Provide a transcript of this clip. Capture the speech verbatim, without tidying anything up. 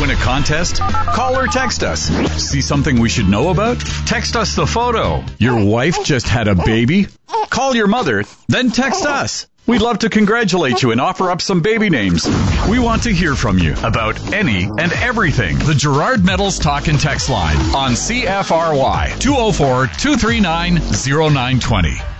Win a contest? Call or text us. See something we should know about? Text us the photo. Your wife just had a baby? Call your mother, then text us. We'd love to congratulate you and offer up some baby names. We want to hear from you about any and everything. The Gerard Metals Talk and Text line on C F R Y two oh four, two three nine, oh nine two oh.